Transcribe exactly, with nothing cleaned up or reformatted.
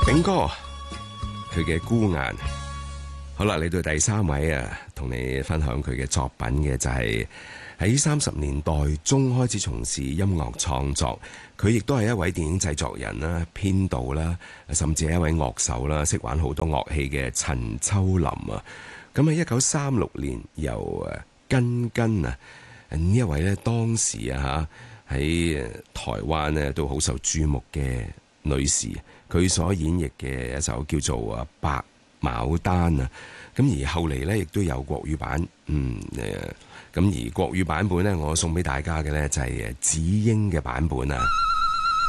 炳哥佢嘅孤雁。好啦，嚟到第三位啊，同你分享佢嘅作品嘅就係喺三十年代中開始從事音樂創作，佢亦都係一位電影製作人啦、編導啦，甚至係一位樂手啦，識玩好多樂器嘅陳秋林啊。咁喺一九三六年由誒根根啊呢一位咧，當時啊嚇喺台灣咧都好受注目嘅女士，佢所演繹嘅一首叫做啊白牡丹啊，咁而後嚟呢，亦都有國語版，嗯誒，咁而國語版本呢，我送俾大家嘅呢，就係子英嘅版本啊。